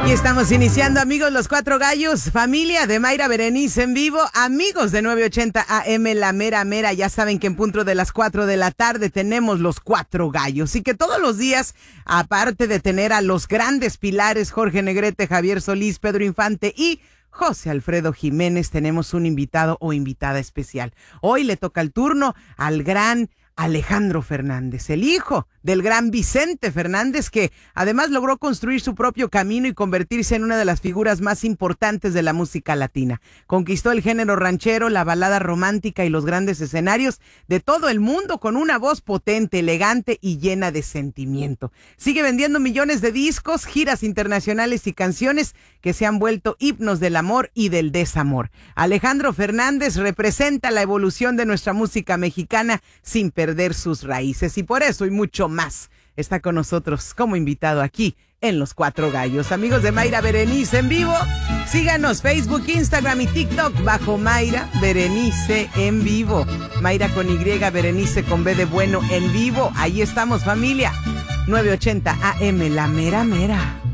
Y estamos iniciando, amigos, Los Cuatro Gallos, familia de Mayra Berenice en vivo, amigos de 980 AM, La Mera Mera. Ya saben que en punto de las 4 de la tarde tenemos Los Cuatro Gallos y que todos los días, aparte de tener a los grandes pilares Jorge Negrete, Javier Solís, Pedro Infante y José Alfredo Jiménez, tenemos un invitado o invitada especial. Hoy le toca el turno al gran Alejandro Fernández, el hijo del gran Vicente Fernández, que además logró construir su propio camino y convertirse en una de las figuras más importantes de la música latina. Conquistó el género ranchero, la balada romántica y los grandes escenarios de todo el mundo con una voz potente, elegante y llena de sentimiento. Sigue vendiendo millones de discos, giras internacionales y canciones que se han vuelto himnos del amor y del desamor. Alejandro Fernández representa la evolución de nuestra música mexicana sin perder sus raíces, y por eso y mucho más está con nosotros como invitado aquí en Los Cuatro Gallos. Amigos de Mayra Berenice en vivo, síganos Facebook, Instagram y TikTok bajo Mayra Berenice en vivo. Mayra con Y, Berenice con B de bueno en vivo. Ahí estamos, familia. 980 AM, La Mera Mera.